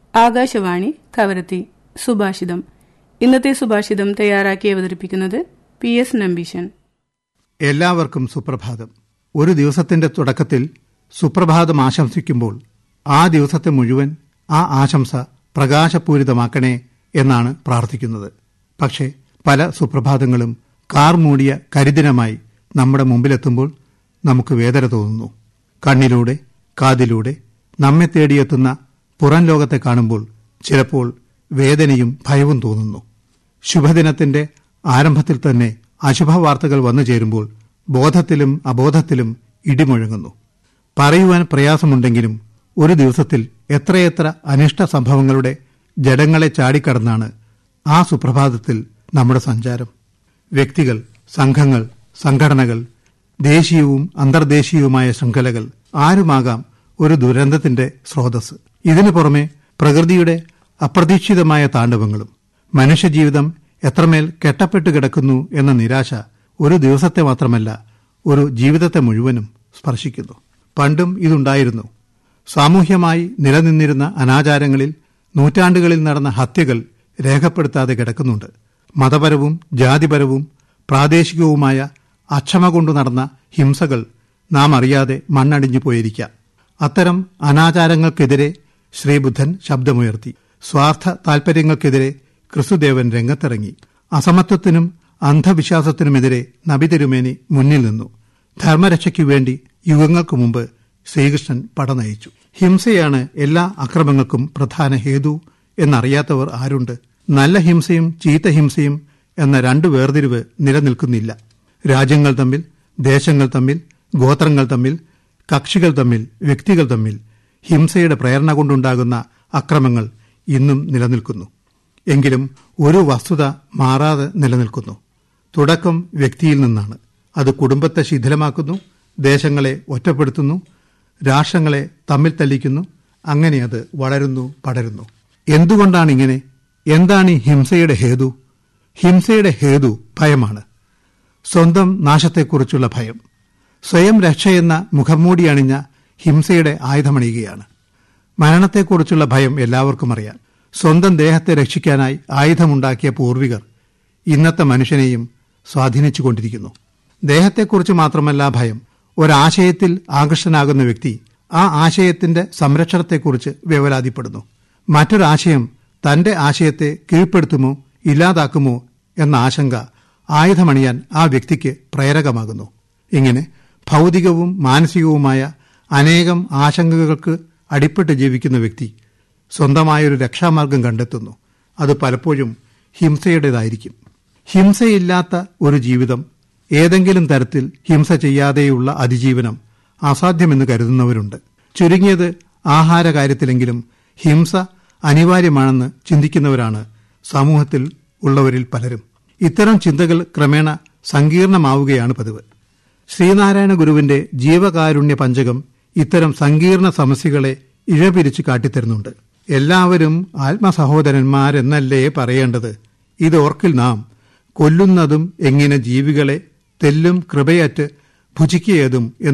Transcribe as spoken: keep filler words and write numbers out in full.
ആകാശവാണി കവരത്തി സുഭാഷിതം. ഇന്നത്തെ സുഭാഷിതം തയ്യാറാക്കി അവതരിപ്പിക്കുന്നത് പി എസ് നമ്പീശൻ. എല്ലാവർക്കും സുപ്രഭാതം. ഒരു ദിവസത്തിന്റെ തുടക്കത്തിൽ സുപ്രഭാതം ആശംസിക്കുമ്പോൾ ആ ദിവസത്തെ മുഴുവൻ ആ ആശംസ പ്രകാശപൂരിതമാക്കണേ എന്നാണ് പ്രാർത്ഥിക്കുന്നത്. പക്ഷേ പല സുപ്രഭാതങ്ങളും കാർ മൂടിയ കരിദിനമായി നമ്മുടെ മുമ്പിലെത്തുമ്പോൾ നമുക്ക് വേദന തോന്നുന്നു. കണ്ണിലൂടെ കാതിലൂടെ നമ്മെ തേടിയെത്തുന്ന പുറം ലോകത്തെ കാണുമ്പോൾ ചിലപ്പോൾ വേദനയും ഭയവും തോന്നുന്നു. ശുഭദിനത്തിന്റെ ആരംഭത്തിൽ തന്നെ അശുഭവാർത്തകൾ വന്നു ചേരുമ്പോൾ ബോധത്തിലും അബോധത്തിലും ഇടിമുഴങ്ങുന്നു. പറയുവാൻ പ്രയാസമുണ്ടെങ്കിലും ഒരു ദിവസത്തിൽ എത്രയെത്ര അനിഷ്ട സംഭവങ്ങളുടെ ജഡങ്ങളെ ചാടിക്കടന്നാണ് ആ സുപ്രഭാതത്തിൽ നമ്മുടെ സഞ്ചാരം. വ്യക്തികൾ, സംഘങ്ങൾ, സംഘടനകൾ, ദേശീയവും അന്തർദേശീയവുമായ ശൃംഖലകൾ, ആരുമാകാം ഒരു ദുരന്തത്തിന്റെ സ്രോതസ്. ഇതിനു പുറമെ പ്രകൃതിയുടെ അപ്രതീക്ഷിതമായ താണ്ഡവങ്ങളും. മനുഷ്യജീവിതം എത്രമേൽ കെട്ടപ്പെട്ടു കിടക്കുന്നു എന്ന നിരാശ ഒരു ദിവസത്തെ മാത്രമല്ല, ഒരു ജീവിതത്തെ മുഴുവനും സ്പർശിക്കുന്നു. പണ്ടും ഇതുണ്ടായിരുന്നു. സാമൂഹ്യമായി നിലനിന്നിരുന്ന അനാചാരങ്ങളിൽ നൂറ്റാണ്ടുകളിൽ നടന്ന ഹത്യകൾ രേഖപ്പെടുത്താതെ കിടക്കുന്നുണ്ട്. മതപരവും ജാതിപരവും പ്രാദേശികവുമായ അക്ഷമ കൊണ്ടു നടന്ന ഹിംസകൾ നാം അറിയാതെ മണ്ണടിഞ്ഞു പോയിരിക്കാം. അത്തരം അനാചാരങ്ങൾക്കെതിരെ ശ്രീബുദ്ധൻ ശബ്ദമുയർത്തി. സ്വാർത്ഥ താൽപര്യങ്ങൾക്കെതിരെ ക്രിസ്തുദേവൻ രംഗത്തിറങ്ങി. അസമത്വത്തിനും അന്ധവിശ്വാസത്തിനുമെതിരെ നബി തിരുമേനി മുന്നിൽ നിന്നു. ധർമ്മരക്ഷയ്ക്കു വേണ്ടി യുഗങ്ങൾക്കു മുമ്പ് ശ്രീകൃഷ്ണൻ പടനയിച്ചു. ഹിംസയാണ് എല്ലാ അക്രമങ്ങൾക്കും പ്രധാന ഹേതു എന്നറിയാത്തവർ ആരുണ്ട്? നല്ല ഹിംസയും ചീത്ത ഹിംസയും എന്ന രണ്ട് വേർതിരിവ് നിലനിൽക്കുന്നില്ല. രാജ്യങ്ങൾ തമ്മിൽ, ദേശങ്ങൾ തമ്മിൽ, ഗോത്രങ്ങൾ തമ്മിൽ, കക്ഷികൾ തമ്മിൽ, വ്യക്തികൾ തമ്മിൽ ഹിംസയുടെ പ്രേരണ കൊണ്ടുണ്ടാകുന്ന അക്രമങ്ങൾ ഇന്നും നിലനിൽക്കുന്നു. എങ്കിലും ഒരു വസ്തുത മാറാതെ നിലനിൽക്കുന്നു. തുടക്കം വ്യക്തിയിൽ നിന്നാണ്. അത് കുടുംബത്തെ ശിഥിലമാക്കുന്നു, ദേശങ്ങളെ ഒറ്റപ്പെടുത്തുന്നു, രാഷ്ട്രങ്ങളെ തമ്മിൽ തല്ലിക്കുന്നു. അങ്ങനെ അത് വളരുന്നു, പടരുന്നു. എന്തുകൊണ്ടാണ് ഇങ്ങനെ? എന്താണ് ഈ ഹിംസയുടെ ഹേതു? ഹിംസയുടെ ഹേതു ഭയമാണ്. സ്വന്തം നാശത്തെക്കുറിച്ചുള്ള ഭയം. സ്വയം രക്ഷയെന്ന മുഖംമൂടി അണിഞ്ഞ ഹിംസയുടെ ആയുധമണിയുകയാണ്. മരണത്തെക്കുറിച്ചുള്ള ഭയം എല്ലാവർക്കും അറിയാം. സ്വന്തം ദേഹത്തെ രക്ഷിക്കാനായി ആയുധമുണ്ടാക്കിയ പൂർവികർ ഇന്നത്തെ മനുഷ്യനെയും സ്വാധീനിച്ചുകൊണ്ടിരിക്കുന്നു. ദേഹത്തെക്കുറിച്ച് മാത്രമല്ല ഭയം. ഒരാശയത്തിൽ ആകർഷനാകുന്ന വ്യക്തി ആ ആശയത്തിന്റെ സംരക്ഷണത്തെക്കുറിച്ച് വേവലാതിപ്പെടുന്നു. മറ്റൊരാശയം തന്റെ ആശയത്തെ കീഴ്പ്പെടുത്തുമോ ഇല്ലാതാക്കുമോ എന്ന ആശങ്ക ആയുധമണിയാൻ ആ വ്യക്തിക്ക് പ്രേരകമാകുന്നു. ഇങ്ങനെ ഭൗതികവും മാനസികവുമായ അനേകം ആശങ്കകൾക്ക് അടിപ്പെട്ട് ജീവിക്കുന്ന വ്യക്തി സ്വന്തമായൊരു രക്ഷാമാർഗം കണ്ടെത്തുന്നു. അത് പലപ്പോഴും ഹിംസയുടേതായിരിക്കും. ഹിംസയില്ലാത്ത ഒരു ജീവിതം, ഏതെങ്കിലും തരത്തിൽ ഹിംസ ചെയ്യാതെയുള്ള അതിജീവനം അസാധ്യമെന്ന് കരുതുന്നവരുണ്ട്. ചുരുങ്ങിയത് ആഹാര കാര്യത്തിലെങ്കിലും ഹിംസ അനിവാര്യമാണെന്ന് ചിന്തിക്കുന്നവരാണ് സമൂഹത്തിൽ ഉള്ളവരിൽ പലരും. ഇത്തരം ചിന്തകൾ ക്രമേണ സങ്കീർണമാവുകയാണ് പതിവ്. ശ്രീനാരായണ ഗുരുവിന്റെ ജീവകാരുണ്യ പഞ്ചകം ഇത്തരം സങ്കീർണ സമസ്യകളെ ഇഴപിരിച്ചു കാട്ടിത്തരുന്നുണ്ട്. എല്ലാവരും ആത്മസഹോദരന്മാരെന്നല്ലേ പറയേണ്ടത്? ഇതോർക്കിൽ നാം കൊല്ലുന്നതും എങ്ങനെ ജീവികളെ തെല്ലും കൃപയറ്റ് ഭുജിക്കുകയതും